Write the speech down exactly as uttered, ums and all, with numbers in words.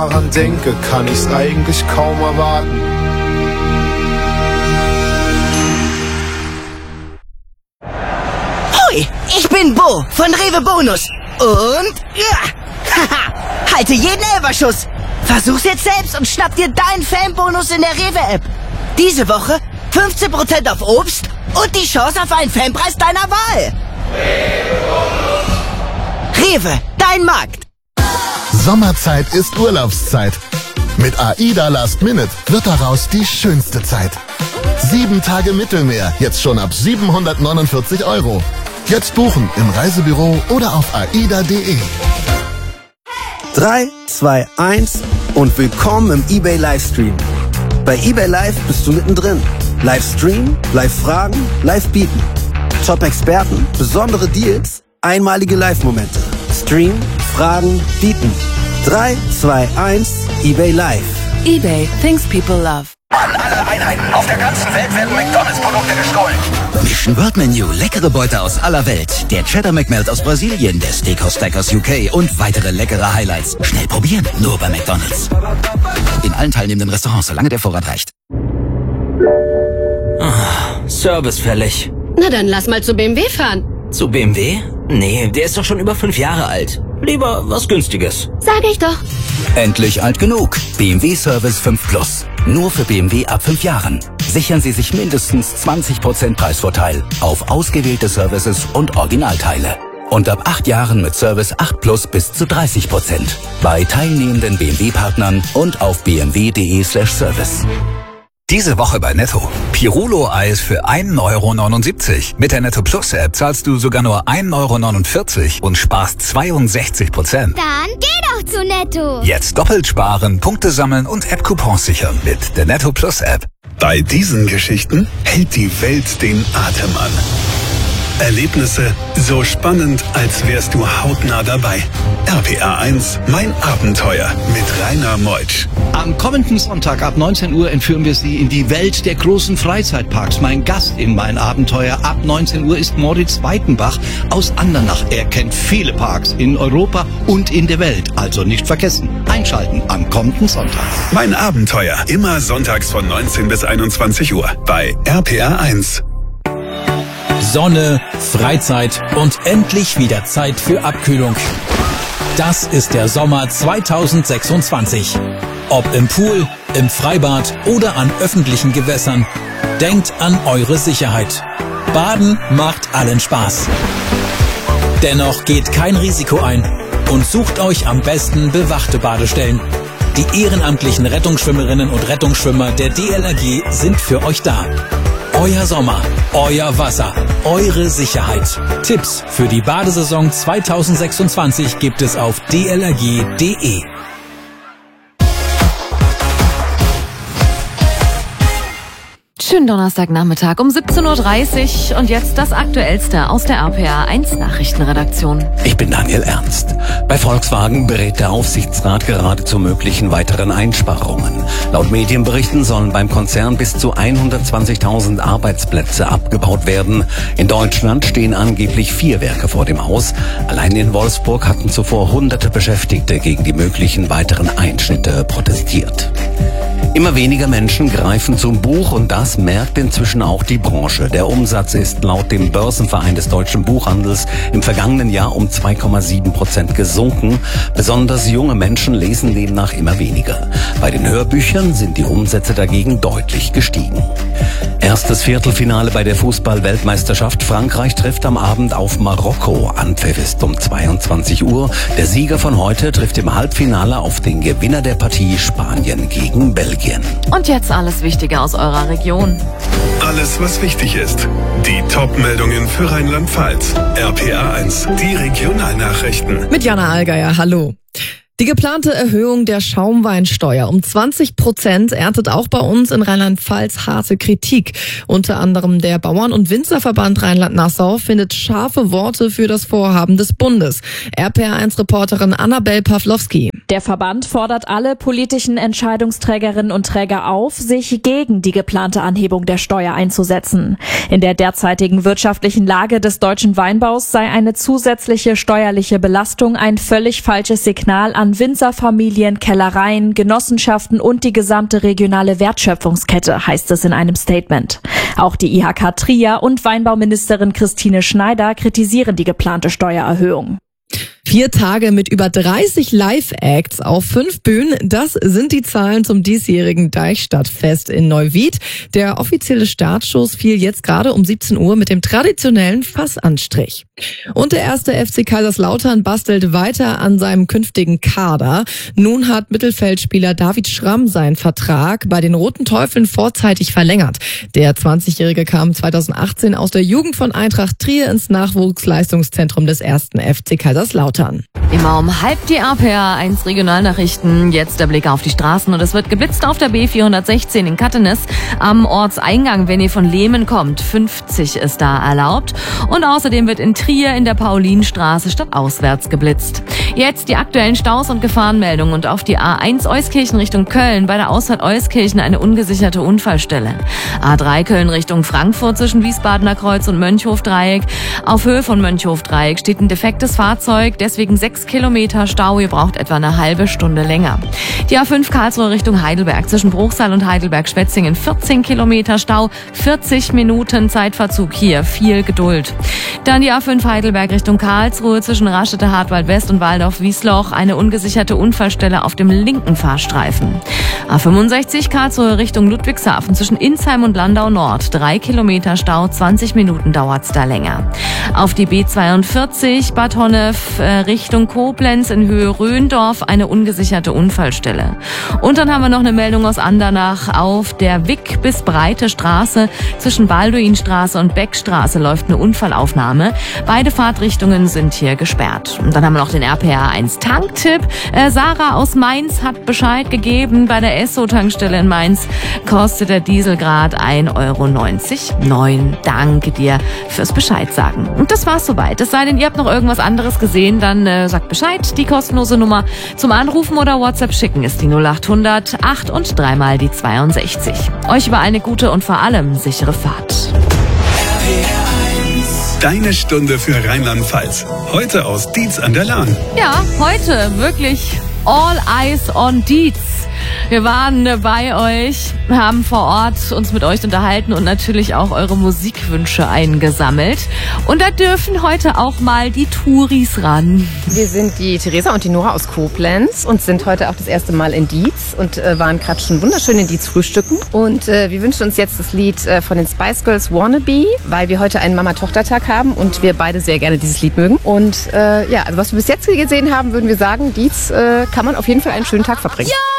daran denke, kann ich's eigentlich kaum erwarten. Hoi, ich bin Bo von Rewe Bonus. Und ja, haha, halte jeden Elberschuss. Versuch's jetzt selbst und schnapp dir deinen Fanbonus in der Rewe-App. Diese Woche fünfzehn Prozent auf Obst und die Chance auf einen Fanpreis deiner Wahl. Rewe, dein Markt. Sommerzeit ist Urlaubszeit. Mit AIDA Last Minute wird daraus die schönste Zeit. Sieben Tage Mittelmeer, jetzt schon ab siebenhundertneunundvierzig Euro. Jetzt buchen im Reisebüro oder auf aida punkt de. drei, zwei, eins und willkommen im eBay Livestream. Bei eBay Live bist du mittendrin. Livestream, Live-Fragen, Live-Bieten. Top-Experten, besondere Deals, einmalige Live-Momente. Stream, Fragen, Bieten. drei, zwei, eins, eBay Live. eBay, things people love. An alle Einheiten auf der ganzen Welt werden McDonalds-Produkte gestohlen. Mission World Menu, leckere Beute aus aller Welt. Der Cheddar McMelt aus Brasilien, der Steakhouse Stackers U K und weitere leckere Highlights. Schnell probieren, nur bei McDonalds. In allen teilnehmenden Restaurants, solange der Vorrat reicht. Ah, Service fällig. Na dann lass mal zu B M W fahren. Zu B M W? Nee, der ist doch schon über fünf Jahre alt. Lieber was Günstiges. Sag ich doch. Endlich alt genug. B M W Service fünf Plus. Nur für B M W ab fünf Jahren. Sichern Sie sich mindestens zwanzig Prozent Preisvorteil auf ausgewählte Services und Originalteile. Und ab acht Jahren mit Service acht Plus bis zu dreißig Prozent. Bei teilnehmenden B M W-Partnern und auf b m w punkt de slash service. Diese Woche bei Netto. Pirulo-Eis für ein Euro neunundsiebzig. Mit der Netto Plus App zahlst du sogar nur ein Euro neunundvierzig und sparst zweiundsechzig Prozent. Dann geh doch zu Netto. Jetzt doppelt sparen, Punkte sammeln und App-Coupons sichern mit der Netto Plus App. Bei diesen Geschichten hält die Welt den Atem an. Erlebnisse so spannend, als wärst du hautnah dabei. R P R eins, mein Abenteuer mit Rainer Meutsch. Am kommenden Sonntag ab neunzehn Uhr entführen wir Sie in die Welt der großen Freizeitparks. Mein Gast in Mein Abenteuer ab neunzehn Uhr ist Moritz Weitenbach aus Andernach. Er kennt viele Parks in Europa und in der Welt. Also nicht vergessen, einschalten am kommenden Sonntag. Mein Abenteuer, immer sonntags von neunzehn bis einundzwanzig Uhr bei R P R eins. Sonne, Freizeit und endlich wieder Zeit für Abkühlung. Das ist der Sommer zweitausendsechsundzwanzig. Ob im Pool, im Freibad oder an öffentlichen Gewässern, denkt an eure Sicherheit. Baden macht allen Spaß. Dennoch geht kein Risiko ein und sucht euch am besten bewachte Badestellen. Die ehrenamtlichen Rettungsschwimmerinnen und Rettungsschwimmer der D L R G sind für euch da. Euer Sommer, euer Wasser, eure Sicherheit. Tipps für die Badesaison zweitausendsechsundzwanzig gibt es auf d l r g punkt de. Schönen Donnerstagnachmittag um siebzehn Uhr dreißig und jetzt das Aktuellste aus der R P R eins Nachrichtenredaktion. Ich bin Daniel Ernst. Bei Volkswagen berät der Aufsichtsrat gerade zu möglichen weiteren Einsparungen. Laut Medienberichten sollen beim Konzern bis zu hundertzwanzigtausend Arbeitsplätze abgebaut werden. In Deutschland stehen angeblich vier Werke vor dem Aus. Allein in Wolfsburg hatten zuvor hunderte Beschäftigte gegen die möglichen weiteren Einschnitte protestiert. Immer weniger Menschen greifen zum Buch und das merkt inzwischen auch die Branche. Der Umsatz ist laut dem Börsenverein des deutschen Buchhandels im vergangenen Jahr um zwei Komma sieben Prozent gesunken. Besonders junge Menschen lesen demnach immer weniger. Bei den Hörbüchern sind die Umsätze dagegen deutlich gestiegen. Erstes Viertelfinale bei der Fußball-Weltmeisterschaft. Frankreich trifft am Abend auf Marokko. Anpfiff ist um zweiundzwanzig Uhr. Der Sieger von heute trifft im Halbfinale auf den Gewinner der Partie Spanien gegen Belgien. Und jetzt alles Wichtige aus eurer Region. Alles, was wichtig ist. Die Top-Meldungen für Rheinland-Pfalz. R P R eins, die Regionalnachrichten. Mit Jana Allgeier, hallo. Die geplante Erhöhung der Schaumweinsteuer um zwanzig Prozent erntet auch bei uns in Rheinland-Pfalz harte Kritik. Unter anderem der Bauern- und Winzerverband Rheinland-Nassau findet scharfe Worte für das Vorhaben des Bundes. R P R eins Reporterin Annabel Pawlowski. Der Verband fordert alle politischen Entscheidungsträgerinnen und Träger auf, sich gegen die geplante Anhebung der Steuer einzusetzen. In der derzeitigen wirtschaftlichen Lage des deutschen Weinbaus sei eine zusätzliche steuerliche Belastung ein völlig falsches Signal an an Winzerfamilien, Kellereien, Genossenschaften und die gesamte regionale Wertschöpfungskette, heißt es in einem Statement. Auch die I H K Trier und Weinbauministerin Christine Schneider kritisieren die geplante Steuererhöhung. Vier Tage mit über dreißig Live-Acts auf fünf Bühnen, das sind die Zahlen zum diesjährigen Deichstadtfest in Neuwied. Der offizielle Startschuss fiel jetzt gerade um siebzehn Uhr mit dem traditionellen Fassanstrich. Und der erste F C Kaiserslautern bastelt weiter an seinem künftigen Kader. Nun hat Mittelfeldspieler David Schramm seinen Vertrag bei den Roten Teufeln vorzeitig verlängert. Der zwanzigjährige kam zweitausendachtzehn aus der Jugend von Eintracht Trier ins Nachwuchsleistungszentrum des ersten F C Kaiserslautern. Immer um halb die R P R eins Regionalnachrichten. Jetzt der Blick auf die Straßen und es wird geblitzt auf der B vierhundertsechzehn in Kattenes am Ortseingang, wenn ihr von Lehmen kommt. fünfzig ist da erlaubt. Und außerdem wird in Trier in der Paulinstraße stadtauswärts geblitzt. Jetzt die aktuellen Staus und Gefahrenmeldungen und auf die A eins Euskirchen Richtung Köln bei der Ausfahrt Euskirchen eine ungesicherte Unfallstelle. A drei Köln Richtung Frankfurt zwischen Wiesbadener Kreuz und Mönchhofdreieck. Auf Höhe von Mönchhofdreieck steht ein defektes Fahrzeug, deswegen sechs Kilometer Stau. Ihr braucht etwa eine halbe Stunde länger. Die A fünf Karlsruhe Richtung Heidelberg zwischen Bruchsal und Heidelberg-Schwetzingen vierzehn Kilometer Stau, vierzig Minuten Zeitverzug hier, viel Geduld. Dann die A fünf Heidelberg Richtung Karlsruhe zwischen Rastetter Hartwald West und Waldorf-Wiesloch eine ungesicherte Unfallstelle auf dem linken Fahrstreifen. A fünfundsechzig Karlsruhe Richtung Ludwigshafen zwischen Insheim und Landau Nord, drei Kilometer Stau, zwanzig Minuten dauert's da länger. Auf die B zweiundvierzig Bad Honnef äh, Richtung Koblenz in Höhe Röndorf eine ungesicherte Unfallstelle. Und dann haben wir noch eine Meldung aus Andernach. Auf der Wick bis Breite Straße zwischen Balduinstraße und Beckstraße läuft eine Unfallaufnahme. Beide Fahrtrichtungen sind hier gesperrt. Und dann haben wir noch den R P R eins Tanktipp. Äh, Sarah aus Mainz hat Bescheid gegeben. Bei der Esso-Tankstelle in Mainz kostet der Diesel grad ein Euro neunzig neun. Danke dir fürs Bescheid sagen. Und das war's soweit. Es sei denn, ihr habt noch irgendwas anderes gesehen, dann äh, sagt Bescheid. Die kostenlose Nummer zum Anrufen oder WhatsApp schicken ist die null achthundert acht und dreimal die zweiundsechzig. Euch über eine gute und vor allem sichere Fahrt. Deine Stunde für Rheinland-Pfalz. Heute aus Dietz an der Lahn. Ja, heute wirklich all eyes on Dietz. Wir waren bei euch, haben vor Ort uns mit euch unterhalten und natürlich auch eure Musikwünsche eingesammelt. Und da dürfen heute auch mal die Touris ran. Wir sind die Theresa und die Nora aus Koblenz und sind heute auch das erste Mal in Dietz und äh, waren gerade schon wunderschön in Dietz frühstücken. Und äh, wir wünschen uns jetzt das Lied äh, von den Spice Girls, Wannabe, weil wir heute einen Mama-Tochter-Tag haben und wir beide sehr gerne dieses Lied mögen. Und äh, ja, also was wir bis jetzt gesehen haben, würden wir sagen, Dietz äh, kann man auf jeden Fall einen schönen Tag verbringen. Ja!